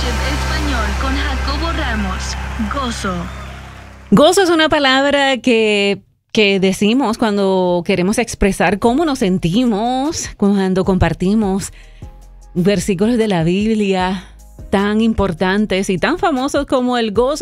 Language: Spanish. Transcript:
Leadership Español con Jacobo Ramos. Gozo. Gozo es una palabra que decimos cuando queremos expresar cómo nos sentimos, cuando compartimos versículos de la Biblia tan importantes y tan famosos como el gozo